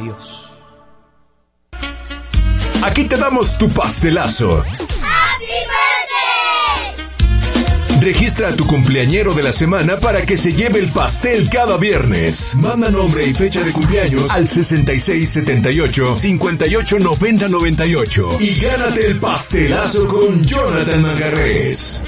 Dios. Aquí te damos tu pastelazo. ¡Happy birthday! Registra a tu cumpleañero de la semana para que se lleve el pastel cada viernes. Manda nombre y fecha de cumpleaños al 6678-589098 y gánate el pastelazo con Jonathan Manjarrés.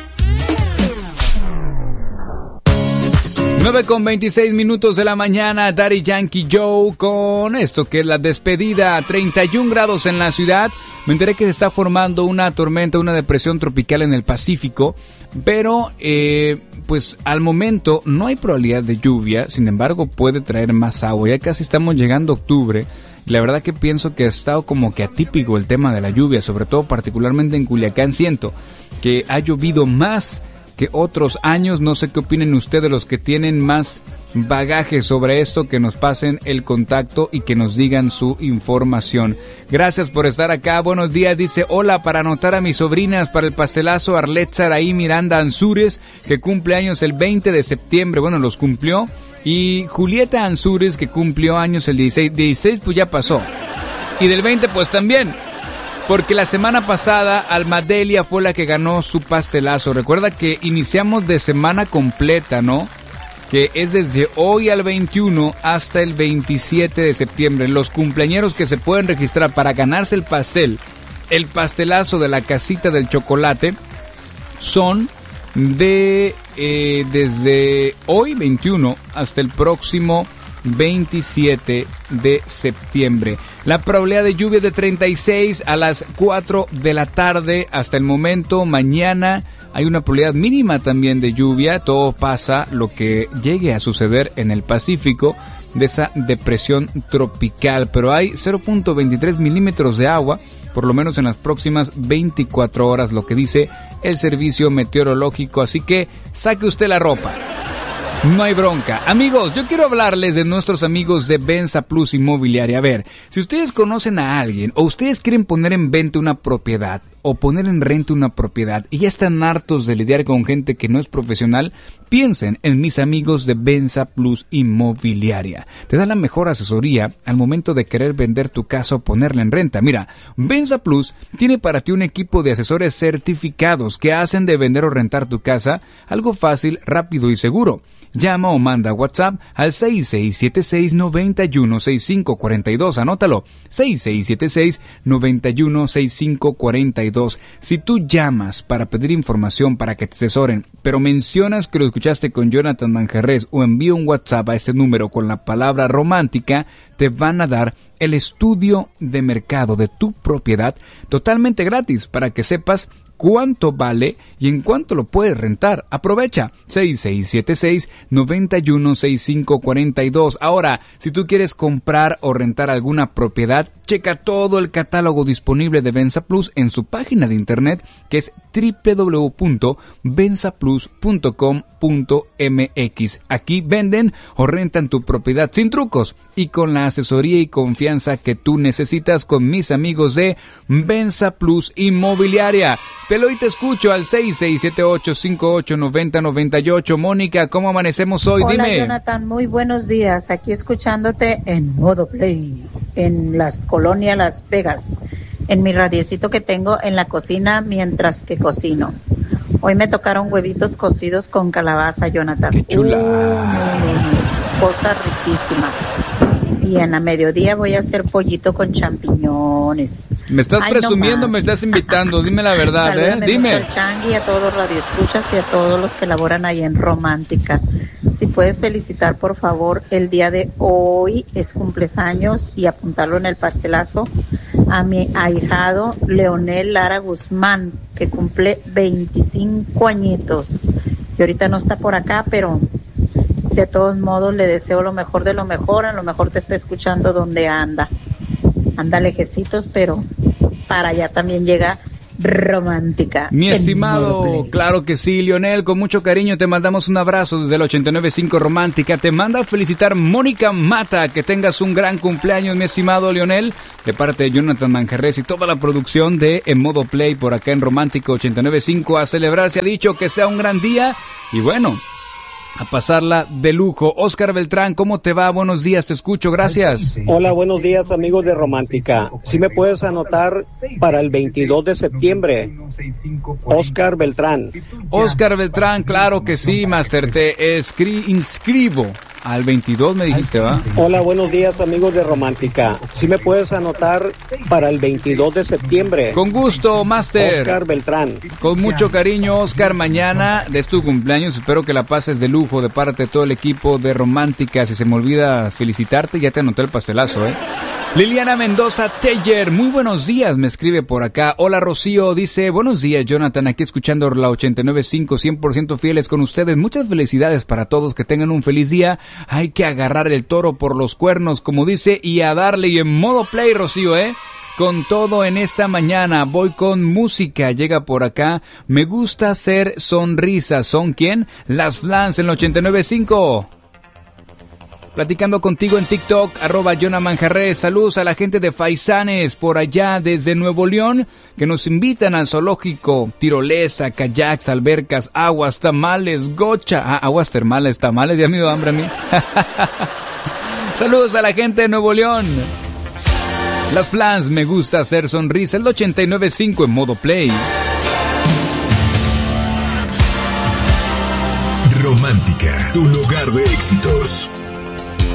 9:26 de la mañana, Daddy Yankee Joe con esto que es la despedida. 31 grados en la ciudad. Me enteré que se está formando una tormenta, una depresión tropical en el Pacífico, pero pues al momento no hay probabilidad de lluvia. Sin embargo, puede traer más agua. Ya casi estamos llegando a octubre. Y la verdad que pienso que ha estado como que atípico el tema de la lluvia, sobre todo particularmente en Culiacán. Siento que ha llovido más que otros años. No sé qué opinen ustedes, los que tienen más bagaje sobre esto, que nos pasen el contacto y que nos digan su información. Gracias por estar acá. Buenos días, dice: hola, para anotar a mis sobrinas para el pastelazo, Arlet Saraí Miranda Ansúrez, que cumple años el 20 de septiembre, bueno, los cumplió, y Julieta Ansúrez, que cumplió años el 16 pues ya pasó, y del 20 pues también, porque la semana pasada Almadelia fue la que ganó su pastelazo. Recuerda que iniciamos de semana completa, ¿no? Que es desde hoy al 21 hasta el 27 de septiembre. Los cumpleañeros que se pueden registrar para ganarse el pastelazo de la casita del chocolate, son de desde hoy 21 hasta el próximo 27 de septiembre. La probabilidad de lluvia es de 36 a las 4 de la tarde hasta el momento. Mañana hay una probabilidad mínima también de lluvia. Todo pasa lo que llegue a suceder en el Pacífico de esa depresión tropical, pero hay 0.23 milímetros de agua, por lo menos en las próximas 24 horas, lo que dice el servicio meteorológico. Así que saque usted la ropa. No hay bronca. Amigos, yo quiero hablarles de nuestros amigos de Venza Plus Inmobiliaria. A ver, si ustedes conocen a alguien o ustedes quieren poner en venta una propiedad o poner en renta una propiedad y ya están hartos de lidiar con gente que no es profesional, piensen en mis amigos de Venza Plus Inmobiliaria. Te da la mejor asesoría al momento de querer vender tu casa o ponerla en renta. Mira, Venza Plus tiene para ti un equipo de asesores certificados que hacen de vender o rentar tu casa algo fácil, rápido y seguro. Llama o manda WhatsApp al 6676-916542. Anótalo, 6676-916542. Si tú llamas para pedir información para que te asesoren, pero mencionas que lo escuchaste con Jonathan Manjarrés o envía un WhatsApp a este número con la palabra romántica, te van a dar el estudio de mercado de tu propiedad totalmente gratis para que sepas cuánto vale y en cuánto lo puedes rentar. Aprovecha, 6676-916542. Ahora, si tú quieres comprar o rentar alguna propiedad, checa todo el catálogo disponible de Venza Plus en su página de internet, que es www.venzaplus.com.mx. Aquí venden o rentan tu propiedad sin trucos y con la asesoría y confianza que tú necesitas con mis amigos de Venza Plus Inmobiliaria. Pero hoy te escucho al 6678-589098. Mónica, ¿cómo amanecemos hoy? Hola, dime. Jonathan, muy buenos días. Aquí escuchándote en modo play, en la colonia Las Vegas, en mi radiecito que tengo en la cocina mientras que cocino. Hoy me tocaron huevitos cocidos con calabaza, Jonathan. ¡Qué chula! Cosa riquísima. Y en la mediodía voy a hacer pollito con champiñones. Me estás presumiendo, me estás invitando, dime la verdad, Salúdame dime. mucho al Changui, a todos los radioescuchas y a todos los que laboran ahí en Romántica. Si puedes felicitar, por favor, el día de hoy es cumpleaños y apuntarlo en el pastelazo a mi ahijado Leonel Lara Guzmán, que cumple 25 añitos. Y ahorita no está por acá, pero de todos modos le deseo lo mejor de lo mejor. A lo mejor te está escuchando donde anda. Anda lejecitos, pero para allá también llega Romántica. Mi estimado, claro que sí, Lionel, con mucho cariño te mandamos un abrazo desde el 89.5 Romántica. Te manda a felicitar Mónica Mata, que tengas un gran cumpleaños, mi estimado Lionel, de parte de Jonathan Manjarrés y toda la producción de En Modo Play por acá en Romántica 89.5. A celebrar, se ha dicho que sea un gran día y bueno, a pasarla de lujo. Oscar Beltrán, ¿cómo te va? Buenos días, te escucho, gracias. Hola, buenos días, amigos de Romántica. ¿Sí me puedes anotar para el 22 de septiembre? Oscar Beltrán. Oscar Beltrán, claro que sí, Master. Te inscribo al 22, me dijiste, ¿va? Hola, buenos días, amigos de Romántica. ¿Sí me puedes anotar para el 22 de septiembre? Con gusto, Master. Oscar Beltrán. Con mucho cariño, Oscar. Mañana es tu cumpleaños. Espero que la pases de lujo de parte de todo el equipo de Romántica. Si se me olvida felicitarte, ya te anoté el pastelazo, ¿eh? Liliana Mendoza Teller, muy buenos días, me escribe por acá. Hola Rocío, dice, buenos días Jonathan, aquí escuchando la 89.5, 100% fieles con ustedes. Muchas felicidades para todos, que tengan un feliz día. Hay que agarrar el toro por los cuernos, como dice, y a darle, y en modo play, Rocío, con todo en esta mañana. Voy con música, llega por acá. Me gusta hacer sonrisas. ¿Son quién? Las Flans en la 89.5. Platicando contigo en TikTok, @JonaManjarres. Saludos a la gente de Faisanes, por allá desde Nuevo León, que nos invitan al zoológico. Tirolesa, kayaks, albercas, aguas, tamales, gocha. Aguas termales, tamales, ya me dio hambre a mí. Saludos a la gente de Nuevo León. Las Flans, me gusta hacer sonrisa, el 89.5 en modo play. Romántica, tu lugar de éxitos.